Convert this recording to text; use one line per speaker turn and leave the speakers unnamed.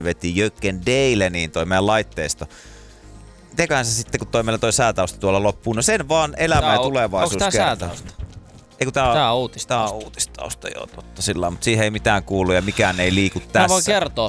veti Jökken Deile, niin toi meidän laitteisto. Teköhän se sitten, kun toi meillä toi säätausta tuolla loppuun. No sen vaan elämä ja tulevaisuus
kertaa.
Onko tää säätausta? Eiku
tää on uutistausta.
Tää on uutistausta, joo totta sillä, mutta siihen ei mitään kuulu ja mikään ei liiku tässä.
Mä voin kertoa